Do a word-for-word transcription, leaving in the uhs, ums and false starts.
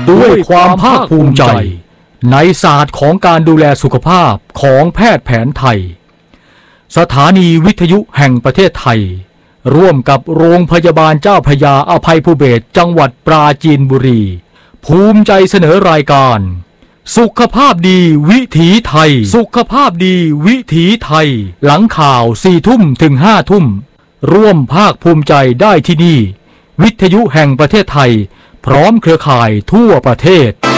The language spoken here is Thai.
ด้วยความภาคภูมิใจในศาสตร์ของการดูแลสุขภาพของแพทย์แผนไทยสถานีวิทยุแห่งประเทศไทยร่วมกับโรงพยาบาลเจ้าพระยาอภัยภูเบศรจังหวัดปราจีนบุรีภูมิใจเสนอรายการสุขภาพดีวิถีไทยสุขภาพดีวิถีไทยหลังข่าวสี่ทุ่มถึงห้าทุ่มร่วมภาคภูมิใจได้ที่นี่วิทยุแห่งประเทศไทยพร้อมเครือข่ายทั่วประเทศ